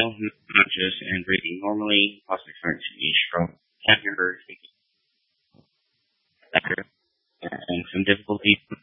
still conscious and breathing normally, possibly experiencing a stroke, caregiver taking better, and some difficulty